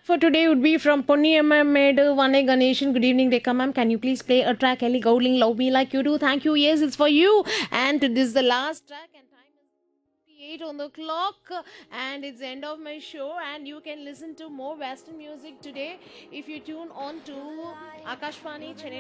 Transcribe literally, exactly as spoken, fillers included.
for today would be from Ponniyamma Medu Vane Ganeshan. Good evening, Rekha ma'am. Can you please play a track, Ellie Goulding, Love Me Like You Do? Thank you. Yes, it's for you. And this is the last track, and time is eight on the clock, and it's the end of my show. And you can listen to more Western music today if you tune on to Akashvani Chennai